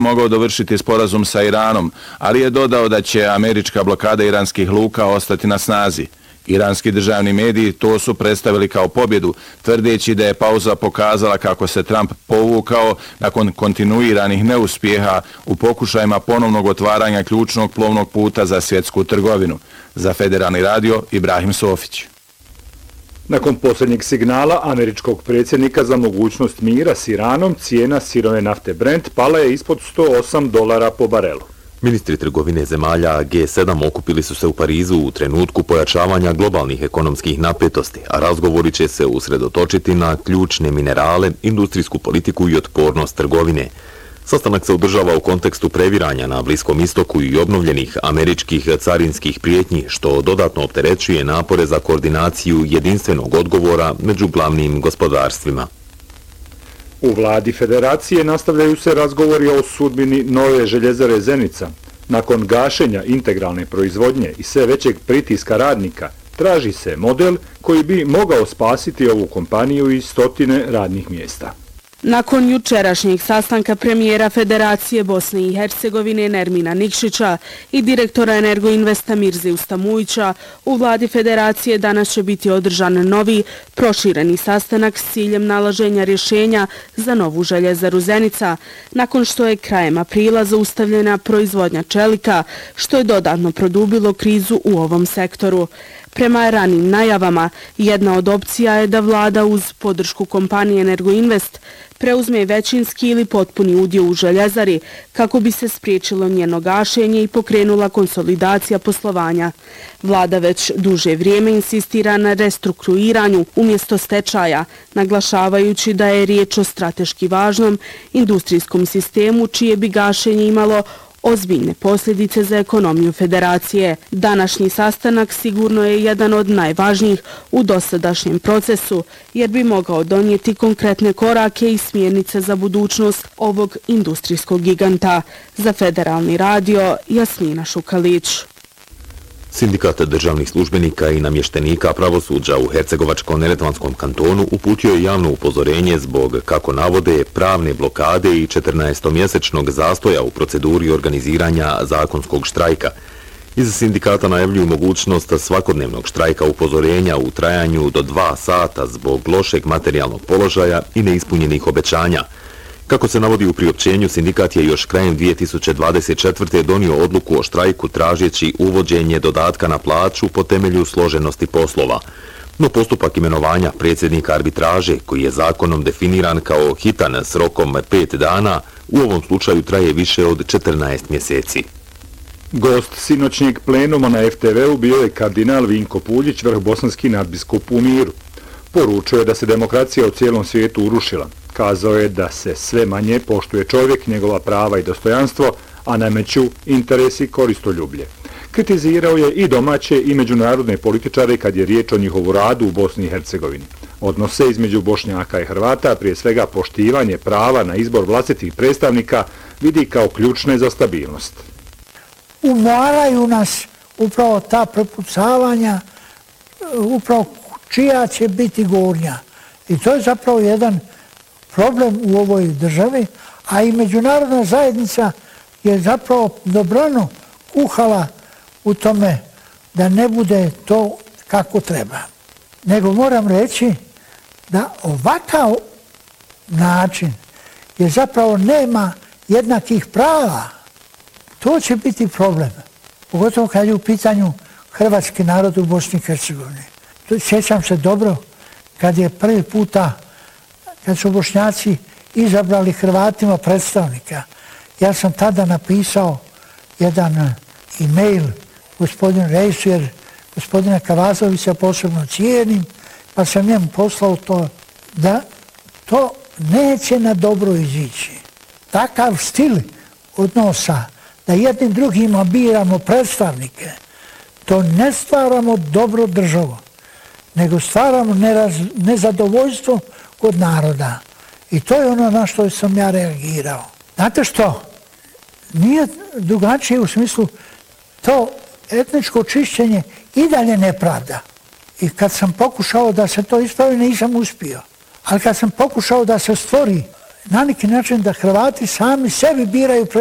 mogao dovršiti sporazum sa Iranom, ali je dodao da će američka blokada iranskih luka ostati na snazi. Iranski državni mediji to su predstavili kao pobjedu, tvrdeći da je pauza pokazala kako se Trump povukao nakon kontinuiranih neuspjeha u pokušajima ponovnog otvaranja ključnog plovnog puta za svjetsku trgovinu. Za Federalni radio, Ibrahim Sofić. Nakon posljednjeg signala američkog predsjednika za mogućnost mira s Iranom, cijena sirove nafte Brent pala je ispod $108 po barelu. Ministri trgovine zemalja G7 okupili su se u Parizu u trenutku pojačavanja globalnih ekonomskih napetosti, a razgovori će se usredotočiti na ključne minerale, industrijsku politiku i otpornost trgovine. Sastanak se održava u kontekstu previranja na Bliskom istoku i obnovljenih američkih carinskih prijetnji, što dodatno opterećuje napore za koordinaciju jedinstvenog odgovora među glavnim gospodarstvima. U vladi federacije nastavljaju se razgovori o sudbini nove željezare Zenica. Nakon gašenja integralne proizvodnje i sve većeg pritiska radnika, traži se model koji bi mogao spasiti ovu kompaniju i stotine radnih mjesta. Nakon jučerašnjeg sastanka premijera Federacije Bosne i Hercegovine Nermina Nikšića i direktora Energoinvesta Mirze Ustamujića, u vladi Federacije danas će biti održan novi, prošireni sastanak s ciljem nalaženja rješenja za novu željezaru Zenica, nakon što je krajem aprila zaustavljena proizvodnja čelika, što je dodatno produbilo krizu u ovom sektoru. Prema ranim najavama, jedna od opcija je da vlada uz podršku kompanije Energoinvest preuzme većinski ili potpuni udio u željezari kako bi se spriječilo njeno gašenje i pokrenula konsolidacija poslovanja. Vlada već duže vrijeme insistira na restrukturiranju umjesto stečaja, naglašavajući da je riječ o strateški važnom industrijskom sistemu čije bi gašenje imalo ozbiljne posljedice za ekonomiju federacije. Današnji sastanak sigurno je jedan od najvažnijih u dosadašnjem procesu, jer bi mogao donijeti konkretne korake i smjernice za budućnost ovog industrijskog giganta. Za Federalni radio, Jasmina Šukalić. Sindikat državnih službenika i namještenika pravosuđa u Hercegovačko-neretvanskom kantonu uputio je javno upozorenje zbog, kako navode, pravne blokade i 14-mjesečnog zastoja u proceduri organiziranja zakonskog štrajka. Iz sindikata najavljuju mogućnost svakodnevnog štrajka upozorenja u trajanju do 2 sata zbog lošeg materijalnog položaja i neispunjenih obećanja. Kako se navodi u priopćenju, sindikat je još krajem 2024. donio odluku o štrajku tražeći uvođenje dodatka na plaću po temelju složenosti poslova. No postupak imenovanja predsjednika arbitraže, koji je zakonom definiran kao hitan s rokom 5 dana, u ovom slučaju traje više od 14 mjeseci. Gost sinoćnjeg plenuma na FTV-u bio je kardinal Vinko Puljić, vrhbosanski nadbiskup u Miru. Poručio je da se demokracija u cijelom svijetu urušila. Kazao je da se sve manje poštuje čovjek, njegova prava i dostojanstvo, a nameću interesi koristoljublje. Kritizirao je i domaće i međunarodne političare kad je riječ o njihovu radu u Bosni i Hercegovini. Odnose između Bošnjaka i Hrvata, prije svega poštivanje prava na izbor vlastitih predstavnika, vidi kao ključne za stabilnost. Umaraju nas upravo ta prepucavanja, upravo čija će biti gornja. I to je zapravo jedan problem u ovoj državi, a i međunarodna zajednica je zapravo dobrano kuhala u tome da ne bude to kako treba. Nego moram reći da ovakav način je zapravo nema jednakih prava. To će biti problem, pogotovo kad je u pitanju hrvatski narod u Bosni i Hercegovini. Sjećam se dobro kad je prvi puta, kad su Bošnjaci izabrali Hrvatima predstavnika, ja sam tada napisao jedan e-mail gospodinu Rejsu, jer gospodina Kavazovića posebno cijenim, pa sam njemu poslao to, da to neće na dobro izići. Takav stil odnosa, da jednim drugima biramo predstavnike, to ne stvaramo dobro državu, nego stvaramo nezadovoljstvo kod naroda. I to je ono na što sam ja reagirao. Znate što? Nije drugačije u smislu to etničko čišćenje i dalje nepravda. I kad sam pokušao da se to ispravi, nisam uspio. Ali kad sam pokušao da se stvori na neki način da Hrvati sami sebi biraju